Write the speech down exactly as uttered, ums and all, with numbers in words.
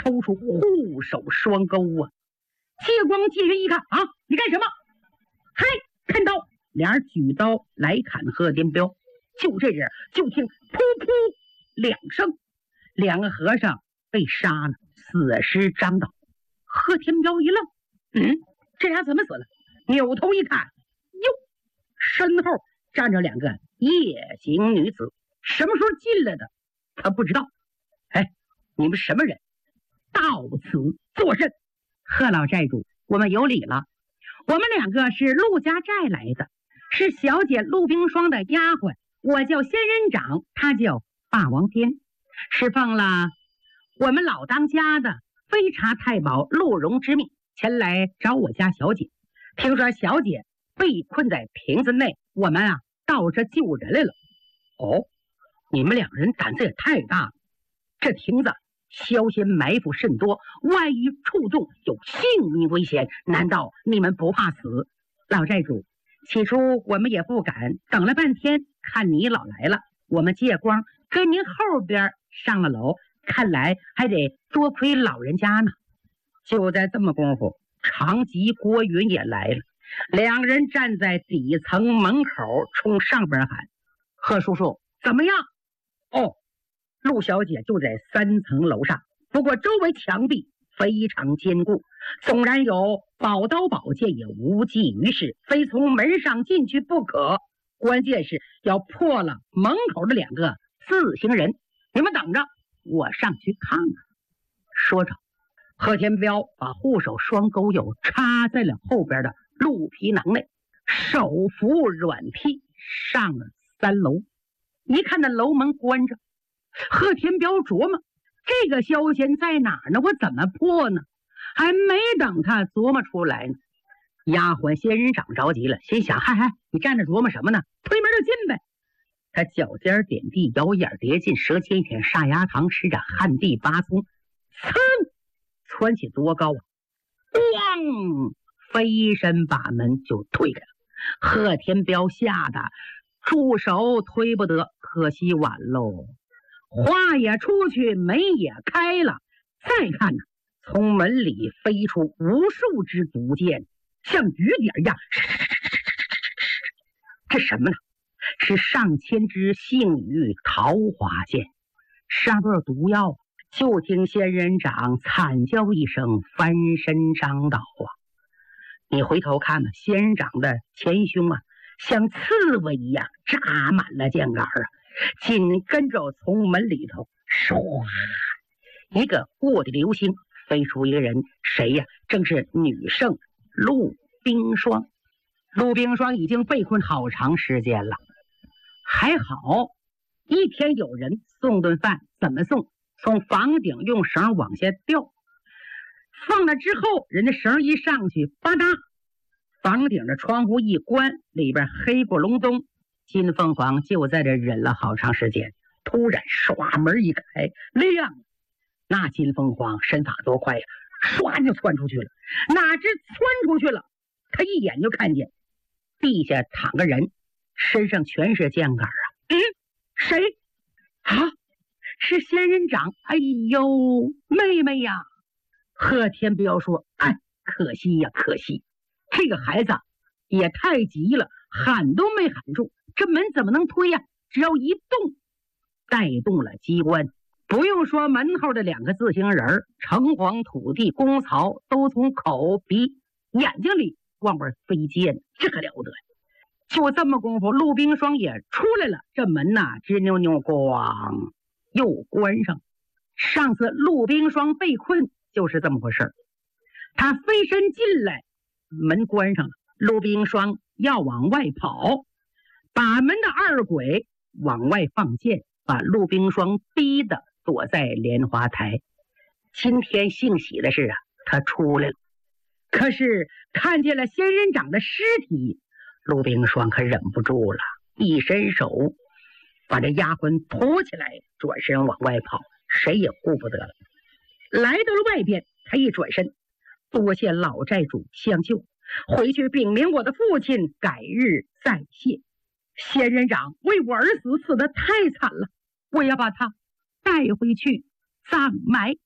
抽出护手双钩啊！借光借云一看啊，你干什么？嗨，看刀！俩人举刀来砍贺天彪。就这人，就听噗噗两声，两个和尚被杀了，死尸张倒。贺天彪一愣，嗯，这俩怎么死了？扭头一看，哟，身后站着两个夜行女子，什么时候进来的他不知道。哎，你们什么人？到此作甚？贺老寨主，我们有礼了。我们两个是陆家寨来的，是小姐陆冰霜的丫鬟。我叫仙人掌，他叫霸王鞭，是奉了我们老当家的飞茶太保陆荣之命前来找我家小姐。听说小姐被困在瓶子内，我们啊到这救人来了。哦，你们两人胆子也太大了！这亭子消仙埋伏甚多，万一触动有性命危险，难道你们不怕死？老寨主，起初我们也不敢，等了半天，看你老来了，我们借光跟您后边上了楼，看来还得多亏老人家呢。就在这么功夫，长吉郭云也来了，两人站在底层门口，冲上边喊：贺叔叔怎么样？哦，陆小姐就在三层楼上，不过周围墙壁非常坚固，纵然有宝刀宝剑也无济于事，非从门上进去不可。关键是要破了门口的两个四行人，你们等着，我上去看看。说着，贺天彪把护手双钩又插在了后边的鹿皮囊内，手扶软梯上了三楼。一看那楼门关着，贺天彪琢磨，这个消息在哪儿呢？我怎么破呢？还没等他琢磨出来呢，丫鬟仙人掌着急了，心想：嗨嗨，你站着琢磨什么呢？推门就进呗！他脚尖点地，摇眼叠进，舌尖舔煞牙糖，施展旱地拔葱，噌，窜起多高啊！咣，飞身把门就推开了。贺天彪吓得住手，推不得，可惜晚喽。话也出去，门也开了。再看呢，从门里飞出无数只足箭，像雨点一样。这什么呢？是上千支杏雨桃花箭，上边有毒药。就听仙人掌惨叫一声，翻身张倒啊！你回头看呢，仙人掌的前胸啊，像刺猬一样扎满了箭杆啊！紧跟着从门里头唰，一个过的流星飞出一个人，谁呀？正是女圣陆冰霜。陆冰霜已经被困好长时间了，还好一天有人送顿饭，怎么送？从房顶用绳往下吊，放了之后，人家绳一上去，吧嗒，房顶的窗户一关，里边黑不隆咚。金凤凰就在这忍了好长时间，突然唰门一开，亮了。那金凤凰身法多快呀，唰就窜出去了。哪知窜出去了，他一眼就看见地下躺个人，身上全是箭杆啊！嗯，谁啊？是仙人掌！哎呦，妹妹呀！贺天彪说：“哎，可惜呀，可惜，这个孩子也太急了，喊都没喊住，这门怎么能推呀？只要一动，带动了机关，不用说门后的两个自行人，城隍、土地、公曹都从口鼻眼睛里往外飞箭，这可了得呀！就这么功夫，陆冰霜也出来了，这门呐，吱扭扭咣又关上。上次陆冰霜被困就是这么回事，他飞身进来，门关上了，陆冰霜要往外跑，把门的二鬼往外放箭，把陆冰霜逼得躲在莲花台。今天幸喜的是啊，他出来了，可是看见了仙人掌的尸体，陆冰霜可忍不住了，一伸手把这丫鬟拖起来，转身往外跑，谁也顾不得了。来到了外边，他一转身，多谢老寨主相救，回去禀明我的父亲，改日再谢。仙人掌为我而死，死得太惨了，我要把他带回去葬埋。